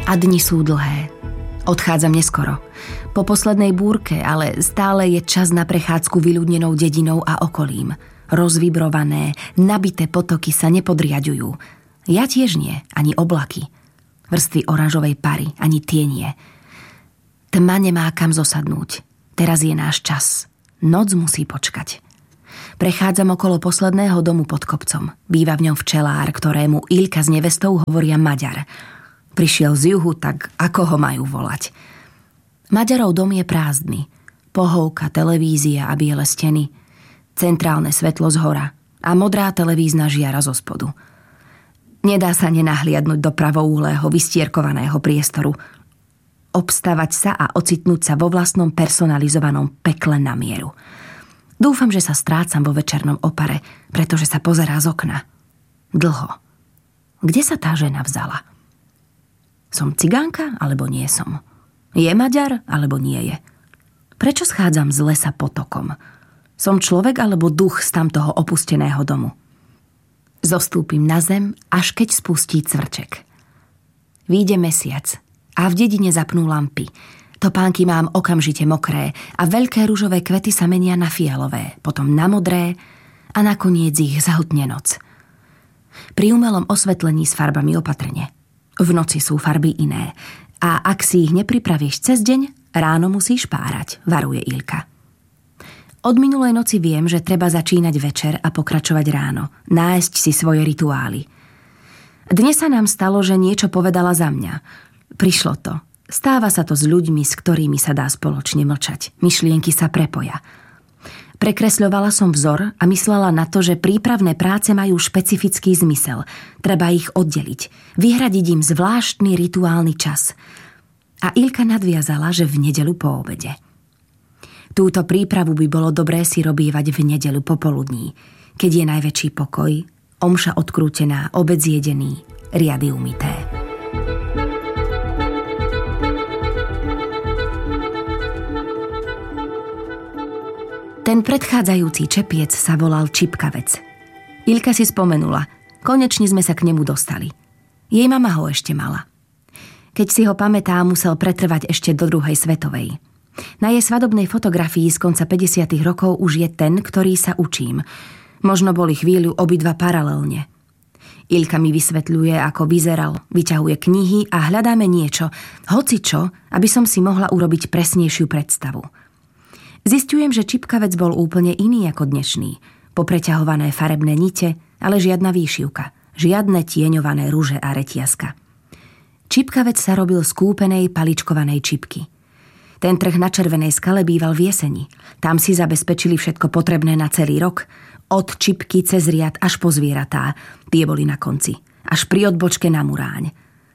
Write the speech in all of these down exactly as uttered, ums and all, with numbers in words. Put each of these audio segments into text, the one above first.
A dni sú dlhé. Odchádzam neskoro. Po poslednej búrke, ale stále je čas na prechádzku vyľudnenou dedinou a okolím. Rozvibrované, nabité potoky sa nepodriaďujú. Ja tiež nie, ani oblaky. Vrstvy oranžovej pary, ani tie nie. Tma nemá kam zosadnúť. Teraz je náš čas. Noc musí počkať. Prechádzam okolo posledného domu pod kopcom. Býva v ňom včelár, ktorému Ilka s nevestou hovoria Maďar. Prišiel z juhu, tak ako ho majú volať? Maďarov dom je prázdny. Pohovka, televízia a biele steny. Centrálne svetlo zhora a modrá televízna žiara zo spodu. Nedá sa nenahliadnúť do pravoúhlého, vystierkovaného priestoru. Obstavať sa a ocitnúť sa vo vlastnom personalizovanom pekle na mieru. Dúfam, že sa strácam vo večernom opare, pretože sa pozerá z okna. Dlho. Kde sa tá žena vzala? Som cigánka, alebo nie som? Je Maďar, alebo nie je? Prečo schádzam z lesa potokom? Som človek, alebo duch z tamtoho opusteného domu? Zostúpim na zem, až keď spustí cvrček. Výjde mesiac a v dedine zapnú lampy. Topánky mám okamžite mokré a veľké ružové kvety sa menia na fialové, potom na modré a nakoniec ich zahutne noc. Pri umelom osvetlení s farbami opatrne. V noci sú farby iné a ak si ich nepripravíš cez deň, ráno musíš párať, varuje Ilka. Od minulej noci viem, že treba začínať večer a pokračovať ráno, nájsť si svoje rituály. Dnes sa nám stalo, že niečo povedala za mňa. Prišlo to. Stáva sa to s ľuďmi, s ktorými sa dá spoločne mlčať. Myšlienky sa prepoja. Prekresľovala som vzor a myslela na to, že prípravné práce majú špecifický zmysel. Treba ich oddeliť. Vyhradiť im zvláštny rituálny čas. A Ilka nadviazala, že v nedeľu po obede. Túto prípravu by bolo dobré si robívať v nedeľu popoludní, keď je najväčší pokoj, omša odkrútená, obed zjedený, riady umyté. Ten predchádzajúci čepiec sa volal Čipkavec. Ilka si spomenula. Konečne sme sa k nemu dostali. Jej mama ho ešte mala. Keď si ho pamätá, musel pretrvať ešte do druhej svetovej. Na jej svadobnej fotografii z konca päťdesiatych rokov už je ten, ktorý sa učím. Možno boli chvíľu obidva paralelne. Ilka mi vysvetľuje, ako vyzeral, vyťahuje knihy a hľadáme niečo, hocičo, aby som si mohla urobiť presnejšiu predstavu. Zisťujem, že Čipkavec bol úplne iný ako dnešný. Popreťahované farebné nite, ale žiadna výšivka, žiadne tieňované ruže a retiaska. Čipkavec sa robil z kúpenej paličkovanej čipky. Ten trh na Červenej skale býval v jeseni. Tam si zabezpečili všetko potrebné na celý rok, od čipky cez riad až po zvieratá. Tie boli na konci, až pri odbočke na Muráň.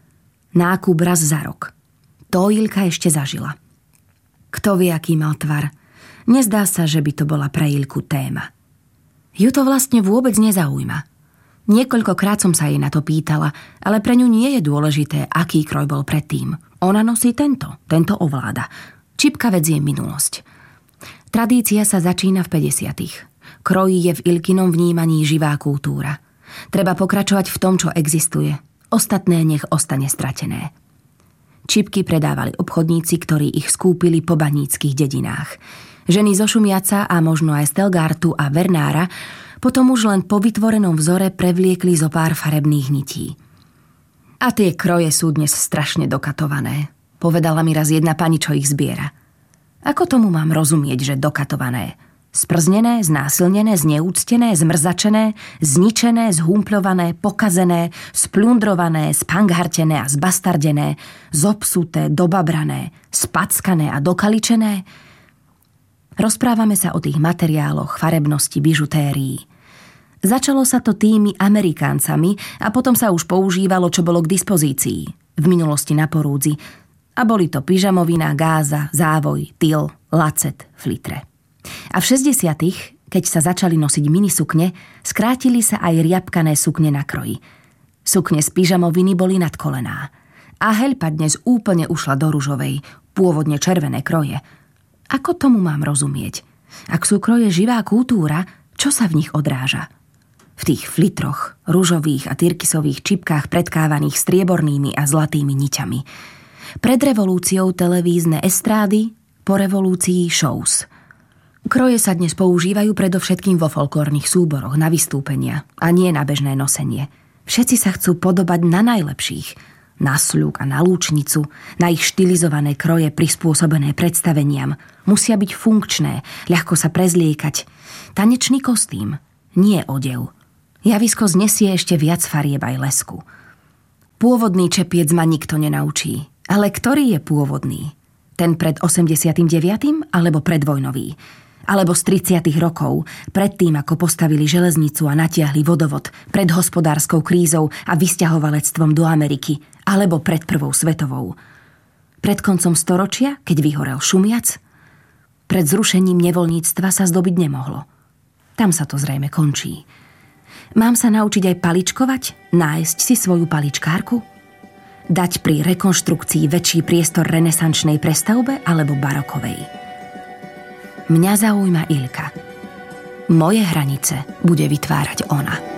Nákup raz za rok. To Ilka ešte zažila. Kto vie, aký mal tvar? Nezdá sa, že by to bola pre Ilku téma. Ju to vlastne vôbec nezaujíma. Niekoľkokrát som sa jej na to pýtala, ale pre ňu nie je dôležité, aký kroj bol predtým. Ona nosí tento, tento ovláda. Čipkavec je minulosť. Tradícia sa začína v päťdesiatych. Kroj je v Ilkinom vnímaní živá kultúra. Treba pokračovať v tom, čo existuje. Ostatné nech ostane stratené. Čipky predávali obchodníci, ktorí ich skúpili po baníckych dedinách. Ženy zo Šumiaca a možno aj Stelgartu a Vernára potom už len po vytvorenom vzore prevliekli zo pár farebných nití. A tie kroje sú dnes strašne dokatované, povedala mi raz jedna pani, čo ich zbiera. Ako tomu mám rozumieť, že dokatované? Sprznené, znásilnené, zneúctené, zmrzačené, zničené, zhumpľované, pokazené, splundrované, spanghartené a zbastardené, zopsuté, dobabrané, spackané a dokaličené? Rozprávame sa o tých materiáloch, farebnosti, bižutérií. Začalo sa to tými Amerikáncami a potom sa už používalo, čo bolo k dispozícii. V minulosti na porúdzi. A boli to pyžamovina, gáza, závoj, tyl, lacet, flitre. A v šesťdesiatych, keď sa začali nosiť minisukne, skrátili sa aj riabkané sukne na kroji. Sukne z pyžamoviny boli nad kolená. A heľpa dnes úplne ušla do ružovej, pôvodne červené kroje. Ako tomu mám rozumieť? Ak sú kroje živá kultúra, čo sa v nich odráža? v tých flitroch, ružových a tyrkysových čipkách predkávaných striebornými a zlatými niťami. Pred revolúciou televízne estrády, po revolúcii shows. Kroje sa dnes používajú predovšetkým vo folklórnych súboroch na vystúpenia a nie na bežné nosenie. Všetci sa chcú podobať na najlepších, na sľuk a na lúčnicu, na ich štilizované kroje prispôsobené predstaveniam. Musia byť funkčné, ľahko sa prezliekať. Tanečný kostým, nie odev. Javisko znesie ešte viac farieb aj lesku. Pôvodný čepiec ma nikto nenaučí. Ale ktorý je pôvodný? Ten pred osemdesiatym deviatym alebo predvojnový? Alebo z tridsiatych rokov, predtým ako postavili železnicu a natiahli vodovod, pred hospodárskou krízou a vysťahovalectvom do Ameriky, alebo pred prvou svetovou? Pred koncom storočia, keď vyhorel Šumiac? Pred zrušením nevoľníctva sa zdobiť nemohlo. Tam sa to zrejme končí. Mám sa naučiť aj paličkovať? Nájsť si svoju paličkárku? Dať pri rekonštrukcii väčší priestor renesančnej prestavbe alebo barokovej? Mňa zaujíma Ilka. Moje hranice bude vytvárať ona.